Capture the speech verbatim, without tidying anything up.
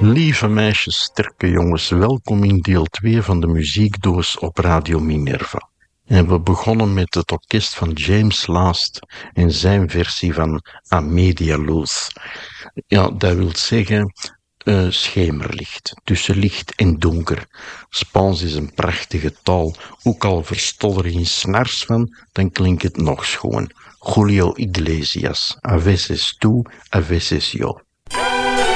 Lieve meisjes, sterke jongens, welkom in deel twee van de muziekdoos op Radio Minerva. En we begonnen met het orkest van James Last en zijn versie van A Media Luz. Ja, dat wil zeggen uh, schemerlicht, tussen licht en donker. Spaans is een prachtige taal, ook al verstol er geen snars van, dan klinkt het nog schoon. Julio Iglesias, a veces tú, a veces yo.